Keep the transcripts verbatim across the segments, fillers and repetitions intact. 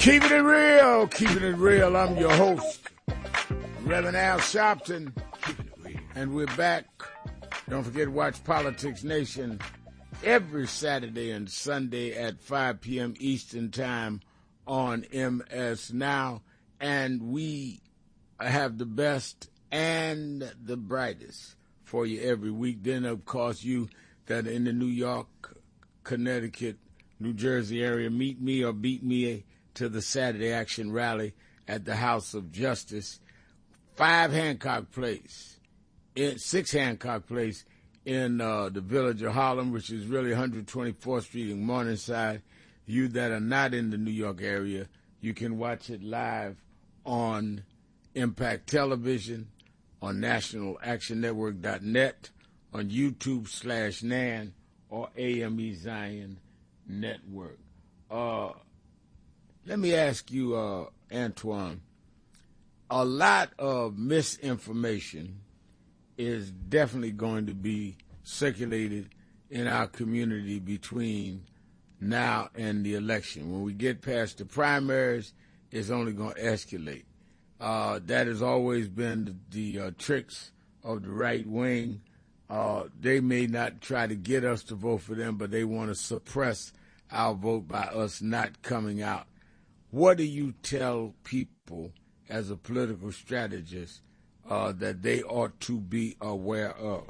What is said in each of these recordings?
Keeping it real, keeping it real. I'm your host, Reverend Al Sharpton, and we're back. Don't forget to watch Politics Nation every Saturday and Sunday at five p.m. Eastern Time on M S Now, and we have the best and the brightest for you every week. Then, of course, you that are in the New York, Connecticut, New Jersey area, meet me or beat me to the Saturday Action Rally at the House of Justice, five Hancock Place, in, six Hancock Place in uh, the village of Harlem, which is really one twenty-fourth Street in Morningside. You that are not in the New York area, you can watch it live on Impact Television, on national action network dot net, on YouTube slash Nan, or A M E Zion Network. Uh, let me ask you, uh, Antoine, a lot of misinformation is definitely going to be circulated in our community between now and the election. When we get past the primaries, it's only going to escalate. Uh, that has always been the, the uh, tricks of the right wing. Uh, they may not try to get us to vote for them, but they want to suppress our vote by us not coming out. What do you tell people as a political strategist uh, that they ought to be aware of?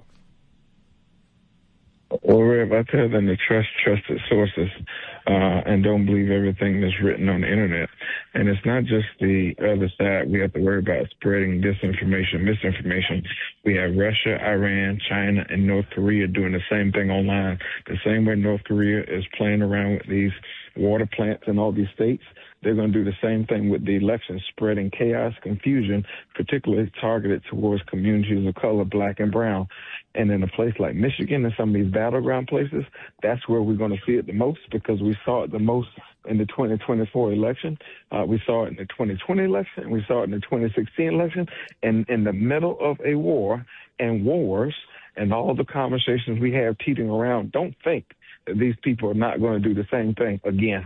Well, Rev, I tell them to trust trusted sources uh, and don't believe everything that's written on the internet. And it's not just the other side we have to worry about spreading disinformation, misinformation. We have Russia, Iran, China, and North Korea doing the same thing online. The same way North Korea is playing around with these water plants in all these states, they're going to do the same thing with the election, spreading chaos, confusion, particularly targeted towards communities of color, black and brown. And in a place like Michigan and some of these battleground places, that's where we're going to see it the most, because we saw it the most in the twenty twenty-four election. Uh, we saw it in the twenty twenty election. We saw it in the twenty sixteen election. And in the middle of a war and wars and all the conversations we have teetering around, don't think that these people are not going to do the same thing again.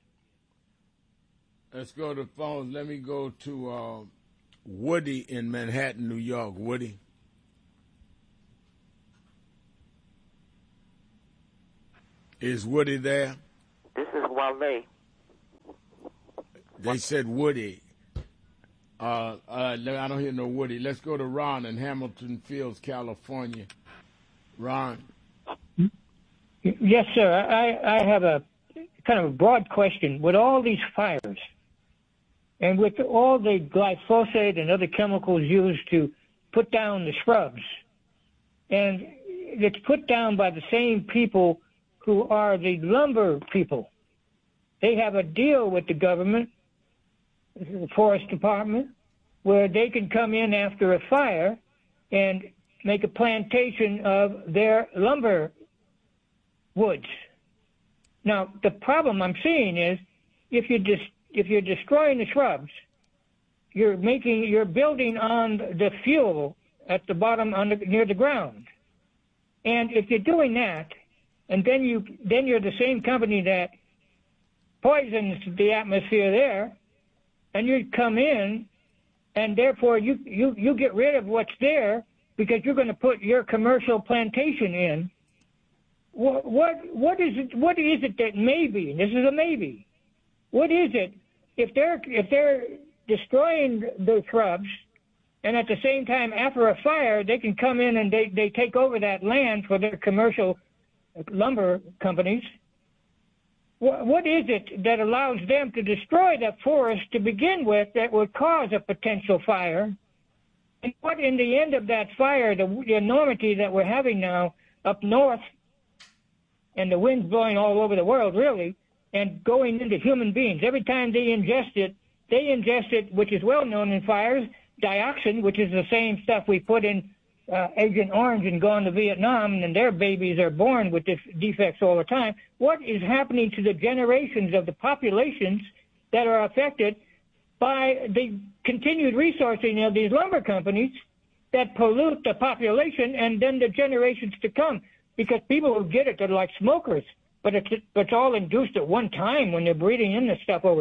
Let's go to the phones. Let me go to uh, Woody in Manhattan, New York. Woody. Is Woody there? This is Wale. They said Woody. Uh, uh, I don't hear no Woody. Let's go to Ron in Hamilton Fields, California. Ron. Yes, sir. I, I have a kind of a broad question. With all these fires and with all the glyphosate and other chemicals used to put down the shrubs, and it's put down by the same people who are the lumber people. They have a deal with the government, the forest department, where they can come in after a fire and make a plantation of their lumber woods. Now, the problem I'm seeing is if you dis- if you're destroying the shrubs, you're making you're building on the fuel at the bottom on the, near the ground. And if you're doing that, and then you then you're the same company that poisons the atmosphere there, and you come in, and therefore you, you, you get rid of what's there because you're going to put your commercial plantation in. What what what is it? What is it that maybe? This is a maybe. What is it if they're if they're destroying the shrubs, and at the same time after a fire they can come in and they, they take over that land for their commercial lumber companies? What what is it that allows them to destroy that forest to begin with that would cause a potential fire? And what in the end of that fire, the, the enormity that we're having now up north, and the wind's blowing all over the world, really, and going into human beings. Every time they ingest it, they ingest it, which is well known in fires, dioxin, which is the same stuff we put in uh, Agent Orange and gone to Vietnam, and their babies are born with def- defects all the time. What is happening to the generations of the populations that are affected by the continued resourcing of these lumber companies that pollute the population and then the generations to come? Because people who get it, they're like smokers, but it's, it's all induced at one time when they're breathing in this stuff over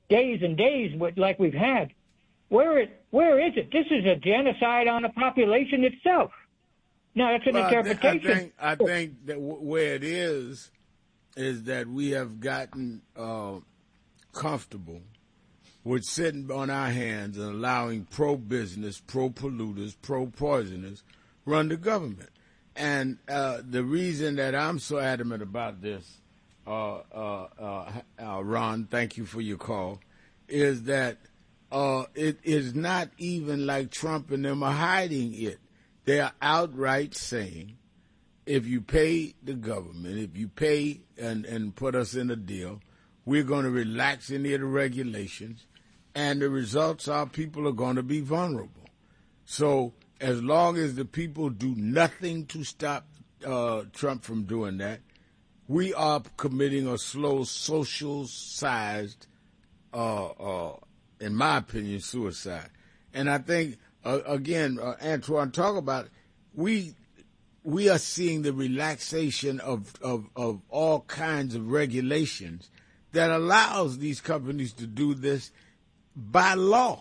days and days like we've had. Where it where is it? This is a genocide on the population itself. No, that's an well, interpretation. I think, I think that w- where it is is that we have gotten uh, comfortable with sitting on our hands and allowing pro-business, pro-polluters, pro-poisoners run the government. And uh, the reason that I'm so adamant about this, uh, uh, uh, uh, Ron, thank you for your call, is that uh, it is not even like Trump and them are hiding it. They are outright saying, if you pay the government, if you pay and, and put us in a deal, we're going to relax any of the regulations, and the results are people are going to be vulnerable. So as long as the people do nothing to stop uh, Trump from doing that, we are committing a slow, social-sized, uh, uh, in my opinion, suicide. And I think, uh, again, uh, Antoine, talk about it. We we are seeing the relaxation of, of, of all kinds of regulations that allows these companies to do this by law.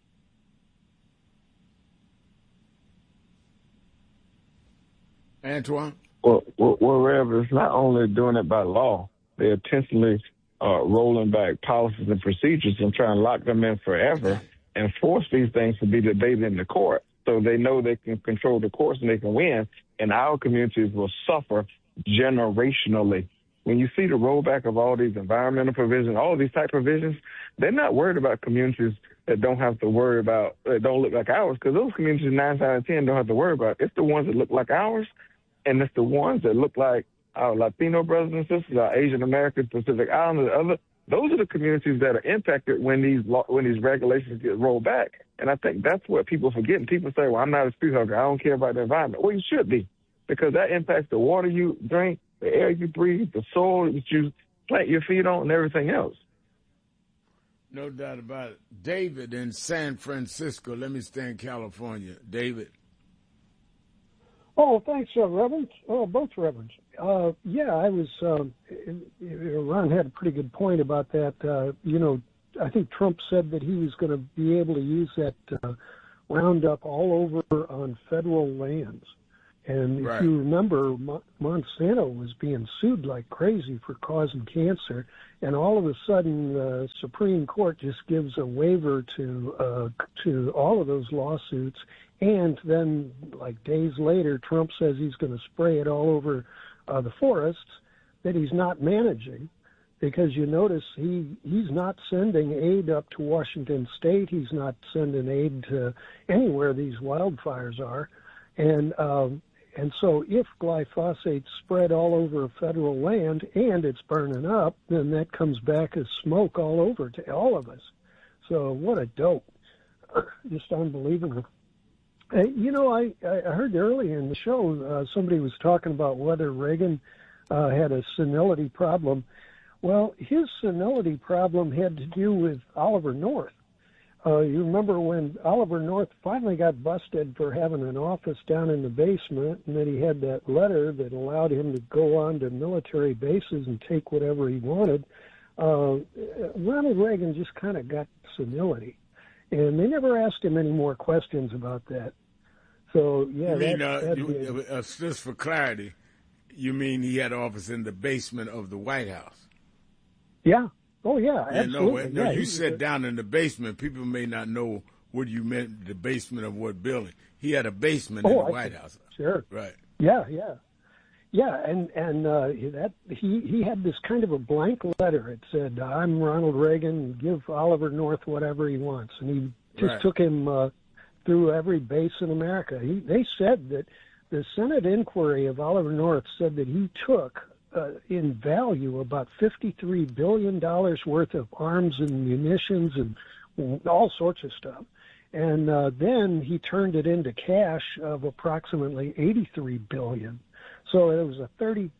Antoine? Well, well, well, Rev, it's not only doing it by law. They're intentionally uh, rolling back policies and procedures and trying to lock them in forever and force these things to be debated in the court. So they know they can control the courts and they can win, and our communities will suffer generationally. When you see the rollback of all these environmental provisions, all these type provisions, they're not worried about communities that don't have to worry about, that don't look like ours, because those communities, nine out of ten, don't have to worry about it. It's the ones that look like ours, and it's the ones that look like our Latino brothers and sisters, our Asian Americans, Pacific Islanders, other. Those are the communities that are impacted when these when these regulations get rolled back. And I think that's what people forget. And people say, well, I'm not a street hugger. I don't care about the environment. Well, you should be, because that impacts the water you drink, the air you breathe, the soil that you plant your feet on, and everything else. No doubt about it. David in San Francisco. Let me stay in California. David. Oh, thanks, uh, Reverend. Oh, both Reverends. Uh, yeah, I was, um, Ron had a pretty good point about that. Uh, you know, I think Trump said that he was going to be able to use that uh, Roundup all over on federal lands. And right. if you remember, Monsanto was being sued like crazy for causing cancer, and all of a sudden the Supreme Court just gives a waiver to uh, to all of those lawsuits, and then like days later, Trump says he's going to spray it all over uh, the forests that he's not managing, because you notice he he's not sending aid up to Washington State, he's not sending aid to anywhere these wildfires are, and um, And so if glyphosate's spread all over federal land and it's burning up, then that comes back as smoke all over to all of us. So what a dope. Just unbelievable. Uh, you know, I, I heard earlier in the show uh, somebody was talking about whether Reagan uh, had a senility problem. Well, his senility problem had to do with Oliver North. Uh, you remember when Oliver North finally got busted for having an office down in the basement, and then he had that letter that allowed him to go on to military bases and take whatever he wanted. Uh, Ronald Reagan just kind of got senility, and they never asked him any more questions about that. So, yeah. You mean, that, uh, you, uh, just for clarity, you mean he had office in the basement of the White House? Yeah. Oh, yeah, yeah absolutely. No, no yeah, you he, said down in the basement. People may not know what you meant, the basement of what building. He had a basement oh, in the I White see. House. Sure. Right. Yeah, yeah. Yeah, and, and uh, that he, he had this kind of a blank letter. It said, I'm Ronald Reagan, give Oliver North whatever he wants. And he just right. took him uh, through every base in America. He, they said that the Senate inquiry of Oliver North said that he took Uh, in value about fifty-three billion dollars worth of arms and munitions and all sorts of stuff. And uh, then he turned it into cash of approximately eighty-three billion dollars. So it was a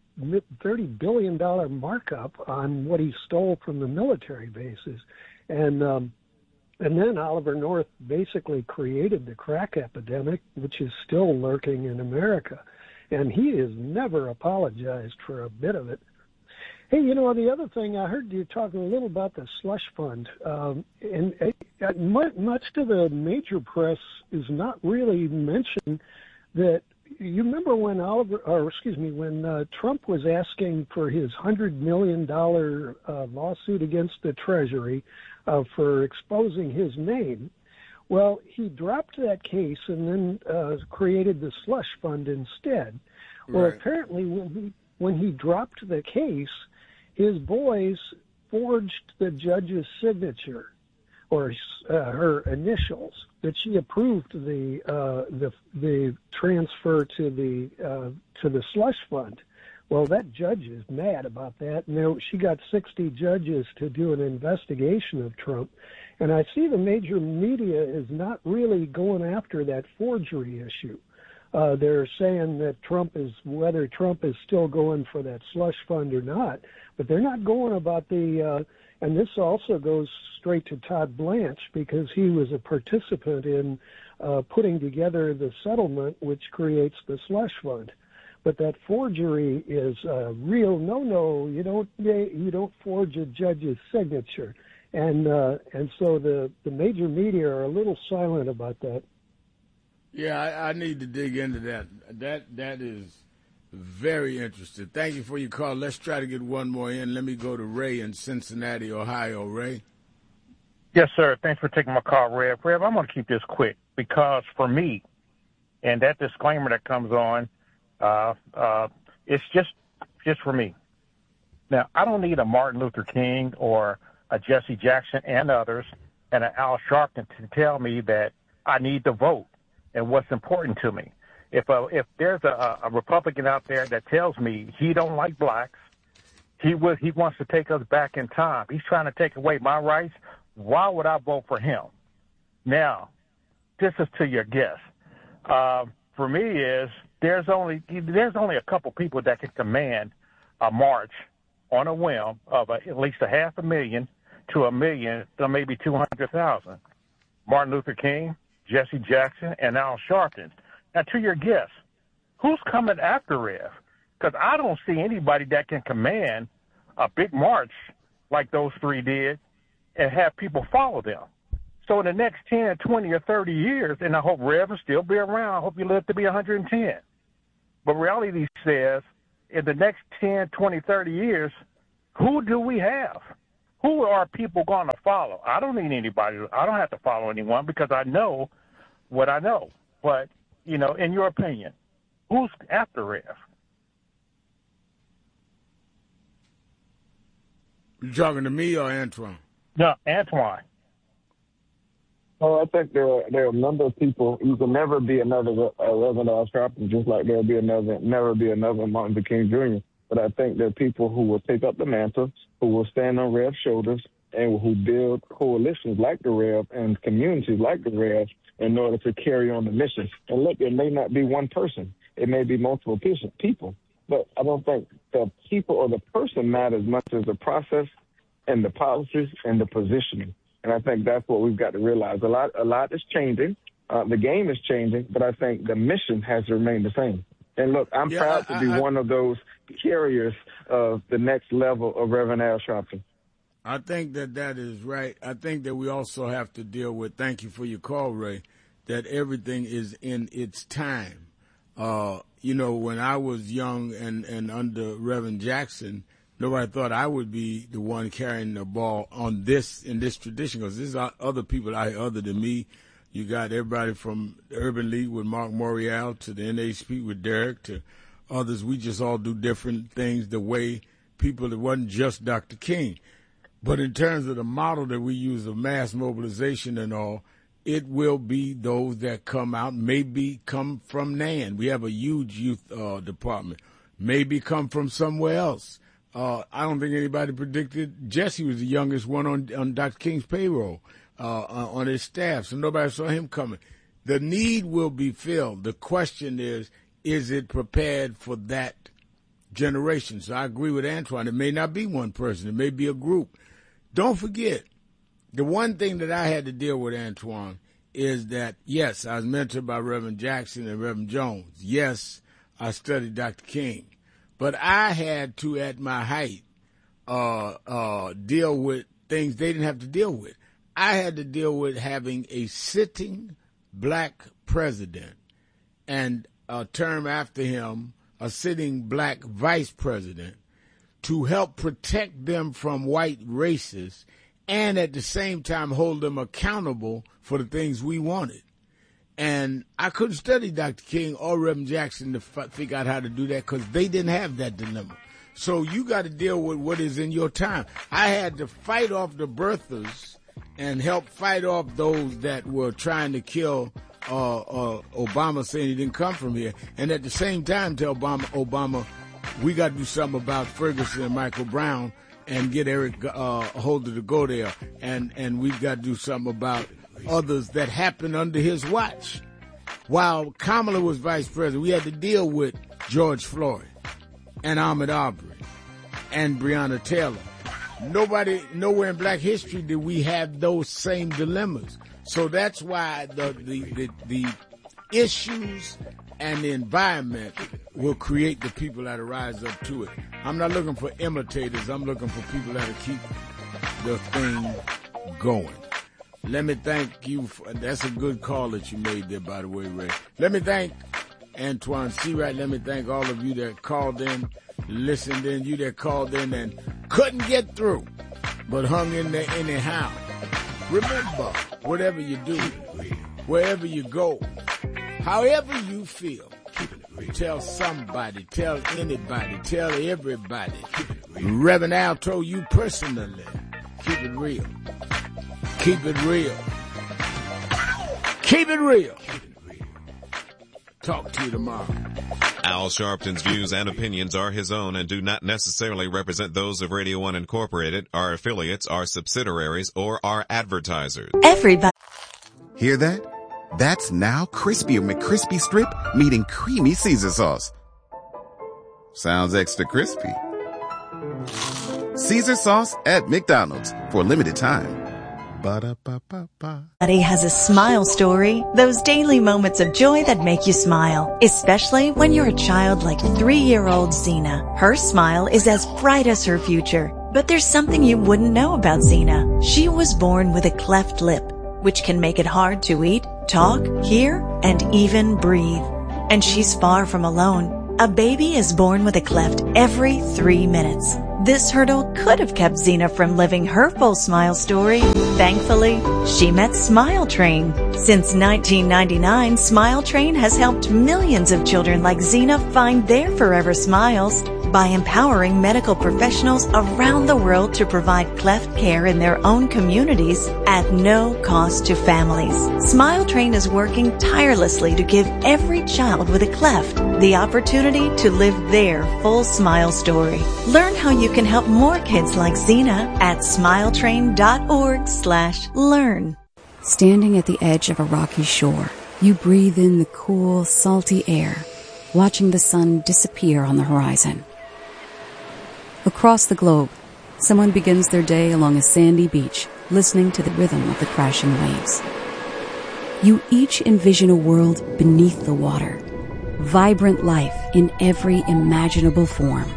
thirty billion dollars markup on what he stole from the military bases. And um, and then Oliver North basically created the crack epidemic, which is still lurking in America. And he has never apologized for a bit of it. Hey, you know, the other thing, I heard you talking a little about the slush fund, um, and uh, much, much to the major press is not really mentioning that. You remember when Oliver, or excuse me, when uh, Trump was asking for his hundred million dollar uh, lawsuit against the Treasury uh, for exposing his name? Well, he dropped that case and then uh, created the slush fund instead. Well, Right. apparently, when he when he dropped the case, his boys forged the judge's signature or uh, her initials that she approved the uh, the the transfer to the uh, to the slush fund. Well, that judge is mad about that. And there, she got sixty judges to do an investigation of Trump, and I see the major media is not really going after that forgery issue. Uh, they're saying that Trump is, whether Trump is still going for that slush fund or not, but they're not going about the, uh, and this also goes straight to Todd Blanche because he was a participant in uh, putting together the settlement which creates the slush fund. But that forgery is a real no-no. You don't you don't forge a judge's signature, and uh, and so the the major media are a little silent about that. Yeah, I, I need to dig into that. That that is very interesting. Thank you for your call. Let's try to get one more in. Let me go to Ray in Cincinnati, Ohio. Ray. Yes, sir. Thanks for taking my call, Rev. Rev, I'm going to keep this quick because for me, and that disclaimer that comes on, uh, uh, it's just just for me. Now, I don't need a Martin Luther King or a Jesse Jackson and others and an Al Sharpton to tell me that I need to vote and what's important to me. If a, if there's a, a Republican out there that tells me he don't like blacks, he would he wants to take us back in time, he's trying to take away my rights, why would I vote for him? Now, this is to your guess. Uh, for me is there's only there's only a couple people that can command a march on a whim of a, at least a half a million to a million to maybe two hundred thousand. Martin Luther King, Jesse Jackson, and Al Sharpton. Now, to your guess, who's coming after Rev? Because I don't see anybody that can command a big march like those three did and have people follow them. So in the next ten, twenty, or thirty years, and I hope Rev will still be around, I hope you live to be one hundred ten. But reality says in the next ten, twenty, thirty years, who do we have? Who are people going to follow? I don't need anybody. I don't have to follow anyone because I know what I know. But, you know, in your opinion, who's after Rev? You talking to me or Antoine? No, Antoine. Oh, I think there are, there are a number of people. You can never be another uh, Reverend Al Sharpton, just like there'll be another, never be another Martin Luther King Junior But I think there are people who will take up the mantle, who will stand on Rev's shoulders, and who build coalitions like the Rev and communities like the Rev in order to carry on the mission. And look, it may not be one person. It may be multiple people. But I don't think the people or the person matter as much as the process and the policies and the positioning. And I think that's what we've got to realize. A lot, a lot is changing. Uh, the game is changing, but I think the mission has remained the same. And look, I'm yeah, proud I, to be I, one of those carriers of the next level of Reverend Al Sharpton. I think that that is right. I think that we also have to deal with, thank you for your call, Ray, that everything is in its time. Uh, you know, when I was young and, and under Reverend Jackson, nobody thought I would be the one carrying the ball on this, in this tradition, because there's other people out here other than me. You got everybody from the Urban League with Mark Morial to the N H P with Derek to others. We just all do different things the way people, it wasn't just Doctor King. But in terms of the model that we use of mass mobilization and all, it will be those that come out, maybe come from N A N. We have a huge youth uh, department. Maybe come from somewhere else. Uh, I don't think anybody predicted Jesse was the youngest one on, on Doctor King's payroll, uh, on his staff, so nobody saw him coming. The need will be filled. The question is, is it prepared for that generation? So I agree with Antoine. It may not be one person. It may be a group. Don't forget, the one thing that I had to deal with, Antoine, is that, yes, I was mentored by Reverend Jackson and Reverend Jones. Yes, I studied Doctor King. But I had to, at my height, uh, uh, deal with things they didn't have to deal with. I had to deal with having a sitting black president and a term after him, a sitting black vice president, to help protect them from white racists and at the same time hold them accountable for the things we wanted. And I couldn't study Doctor King or Reverend Jackson to f- figure out how to do that because they didn't have that dilemma. So you got to deal with what is in your time. I had to fight off the birthers and help fight off those that were trying to kill uh, uh, Obama, saying he didn't come from here. And at the same time tell Obama, Obama, we got to do something about Ferguson and Michael Brown and get Eric uh, Holder to go there. And, and we've got to do something about others that happened under his watch. While Kamala was vice president, we had to deal with George Floyd and Ahmaud Arbery and Breonna Taylor. Nobody, nowhere in black history did we have those same dilemmas. So that's why the, the, the, the issues and the environment will create the people that rise up to it. I'm not looking for imitators. I'm looking for people that'll keep the thing going. Let me thank you. For, that's a good call that you made there, by the way, Ray. Let me thank Antoine Seawright. Let me thank all of you that called in, listened in, you that called in and couldn't get through, but hung in there anyhow. Remember, whatever you do, wherever you go, however you feel, tell somebody, tell anybody, tell everybody. Reverend Al told you personally, keep it real. Keep it real. Keep it real. Talk to you tomorrow. Al Sharpton's views and opinions are his own and do not necessarily represent those of Radio One Incorporated, our affiliates, our subsidiaries, or our advertisers. Everybody. Hear that? That's now Crispy McCrispy Strip meeting Creamy Caesar Sauce. Sounds extra crispy. Caesar Sauce at McDonald's for a limited time. Ba-da-ba-ba-ba. Everybody has a smile story. Those daily moments of joy that make you smile. Especially when you're a child like three-year-old Zena. Her smile is as bright as her future. But there's something you wouldn't know about Zena. She was born with a cleft lip, which can make it hard to eat, talk, hear, and even breathe. And she's far from alone. A baby is born with a cleft every three minutes. This hurdle could have kept Zena from living her full smile story. Thankfully, she met Smile Train. Since nineteen ninety-nine, Smile Train has helped millions of children like Zena find their forever smiles by empowering medical professionals around the world to provide cleft care in their own communities at no cost to families. Smile Train is working tirelessly to give every child with a cleft the opportunity to live their full smile story. Learn how you can help more kids like Zena at smiletrain.org slash learn. Standing at the edge of a rocky shore, you breathe in the cool, salty air, watching the sun disappear on the horizon. Across the globe, someone begins their day along a sandy beach, listening to the rhythm of the crashing waves. You each envision a world beneath the water, vibrant life in every imaginable form.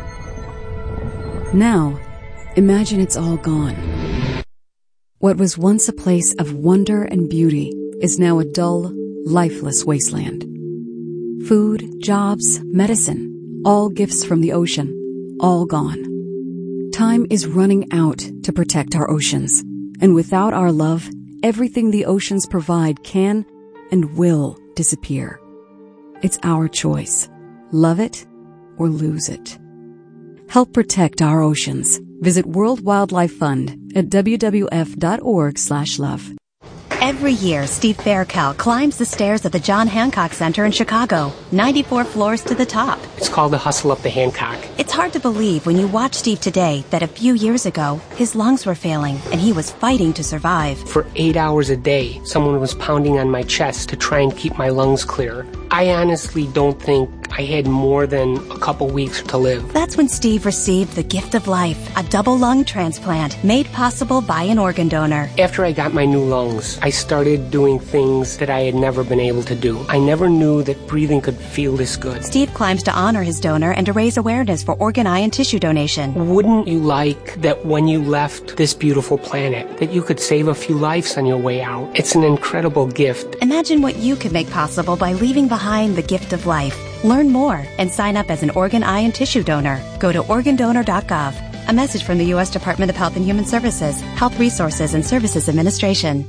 Now, imagine it's all gone. What was once a place of wonder and beauty is now a dull, lifeless wasteland. Food, jobs, medicine, all gifts from the ocean, all gone. Time is running out to protect our oceans, and without our love, everything the oceans provide can and will disappear. It's our choice. Love it or lose it. Help protect our oceans. Visit World Wildlife Fund at w w f dot org slash love. Every year, Steve Faircal climbs the stairs of the John Hancock Center in Chicago, ninety-four floors to the top. It's called the Hustle Up the Hancock. It's hard to believe when you watch Steve today that a few years ago, his lungs were failing and he was fighting to survive. For eight hours a day, someone was pounding on my chest to try and keep my lungs clear. I honestly don't think I had more than a couple weeks to live. That's when Steve received the gift of life, a double lung transplant made possible by an organ donor. After I got my new lungs, I started doing things that I had never been able to do. I never knew that breathing could feel this good. Steve climbs to honor his donor and to raise awareness for organ, eye, and tissue donation. Wouldn't you like that when you left this beautiful planet, that you could save a few lives on your way out? It's an incredible gift. Imagine what you could make possible by leaving behind the gift of life. Learn more and sign up as an organ, eye, and tissue donor. Go to organ donor dot gov. A message from the U S Department of Health and Human Services, Health Resources and Services Administration.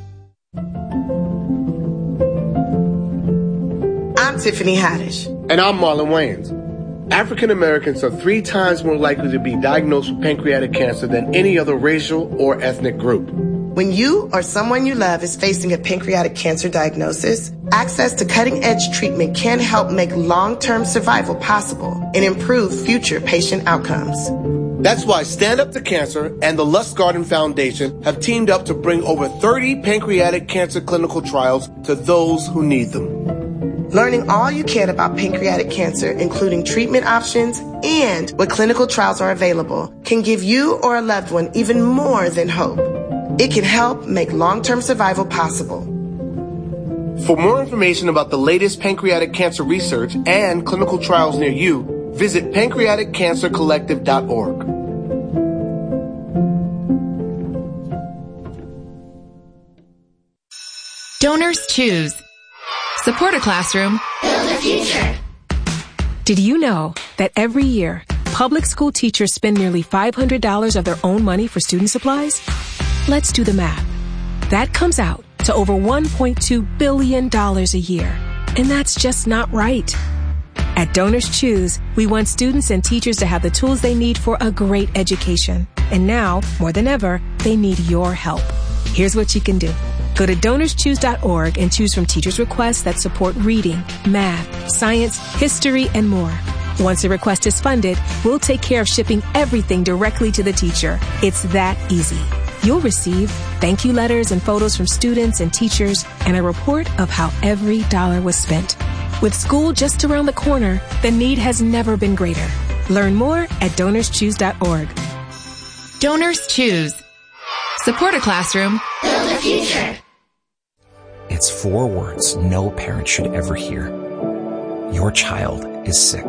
I'm Tiffany Haddish. And I'm Marlon Wayans. African Americans are three times more likely to be diagnosed with pancreatic cancer than any other racial or ethnic group. When you or someone you love is facing a pancreatic cancer diagnosis, access to cutting-edge treatment can help make long-term survival possible and improve future patient outcomes. That's why Stand Up to Cancer and the Lustgarten Foundation have teamed up to bring over thirty pancreatic cancer clinical trials to those who need them. Learning all you can about pancreatic cancer, including treatment options and what clinical trials are available, can give you or a loved one even more than hope. It can help make long-term survival possible. For more information about the latest pancreatic cancer research and clinical trials near you, visit pancreatic cancer collective dot org. Donors choose. Support a classroom. Build a future. Did you know that every year, public school teachers spend nearly five hundred dollars of their own money for student supplies? Let's do the math. That comes out to over one point two billion dollars a year. And that's just not right. At Donors Choose, we want students and teachers to have the tools they need for a great education. And now, more than ever, they need your help. Here's what you can do. Go to donors choose dot org and choose from teachers' requests that support reading, math, science, history, and more. Once a request is funded, we'll take care of shipping everything directly to the teacher. It's that easy. You'll receive thank you letters and photos from students and teachers and a report of how every dollar was spent. With school just around the corner, the need has never been greater. Learn more at donors choose dot org. Donors Choose. Support a classroom. Build a future. It's four words no parent should ever hear. Your child is sick.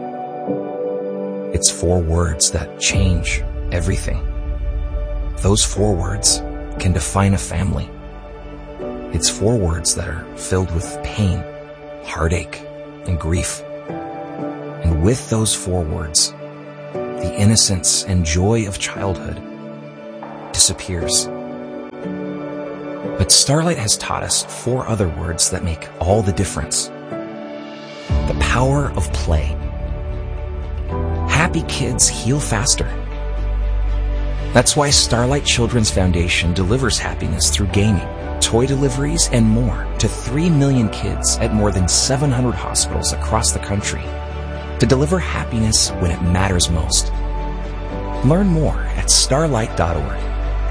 It's four words that change everything. Those four words can define a family. It's four words that are filled with pain, heartache, and grief. And with those four words, the innocence and joy of childhood disappears. But Starlight has taught us four other words that make all the difference. The power of play. Happy kids heal faster. That's why Starlight Children's Foundation delivers happiness through gaming, toy deliveries, and more to three million kids at more than seven hundred hospitals across the country to deliver happiness when it matters most. Learn more at starlight dot org.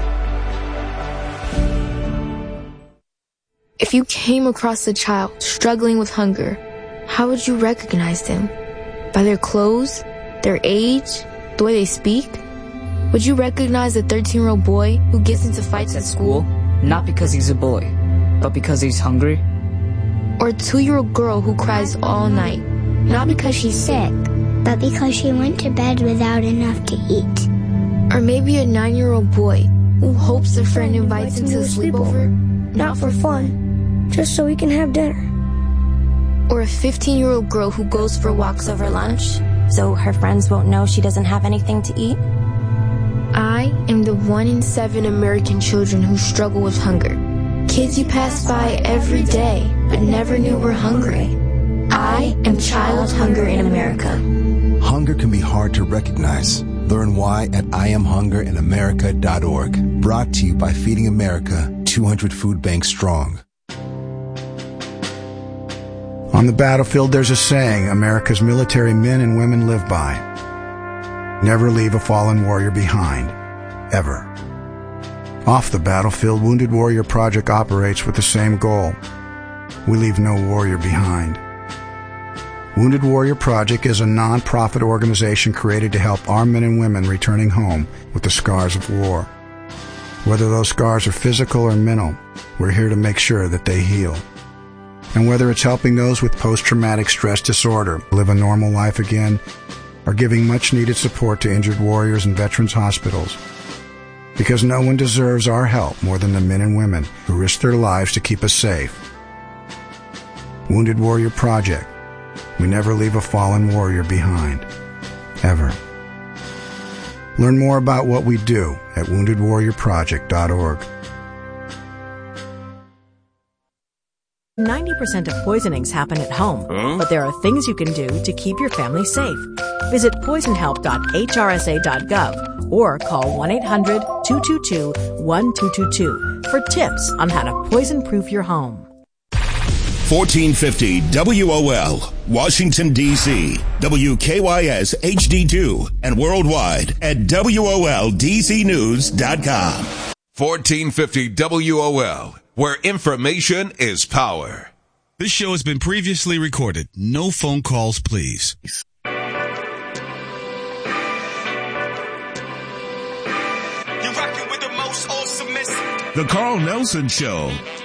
If you came across a child struggling with hunger, how would you recognize them? By their clothes, their age, the way they speak? Would you recognize a thirteen-year-old boy who gets into fights at school? Not because he's a bully, but because he's hungry? Or a two-year-old girl who cries all night? Not because she's sick, but because she went to bed without enough to eat. Or maybe a nine-year-old boy who hopes a friend invites him to a sleepover? Not for fun, just so we can have dinner. Or a fifteen-year-old girl who goes for walks over lunch, so her friends won't know she doesn't have anything to eat? I am the one in seven American children who struggle with hunger. Kids you pass by every day, but never knew were hungry. I am Child Hunger in America. Hunger can be hard to recognize. Learn why at I am hunger in america dot org. Brought to you by Feeding America, two hundred food banks strong. On the battlefield, there's a saying America's military men and women live by. Never leave a fallen warrior behind. Ever. Off the battlefield, Wounded Warrior Project operates with the same goal. We leave no warrior behind. Wounded Warrior Project is a non-profit organization created to help our men and women returning home with the scars of war. Whether those scars are physical or mental, we're here to make sure that they heal. And whether it's helping those with post-traumatic stress disorder live a normal life again, or giving much-needed support to injured warriors in veterans' hospitals, because no one deserves our help more than the men and women who risk their lives to keep us safe. Wounded Warrior Project. We never leave a fallen warrior behind. Ever. Learn more about what we do at wounded warrior project dot org. ninety percent of poisonings happen at home, huh? but there are things you can do to keep your family safe. Visit poison help dot H R S A dot gov or call one eight hundred two two two one two two two for tips on how to poison-proof your home. fourteen fifty W O L, Washington, D C, W K Y S H D two, and worldwide at W O L D C news dot com. fourteen fifty W O L, where information is power. This show has been previously recorded. No phone calls, please. You're rocking with the most awesome. The Carl Nelson Show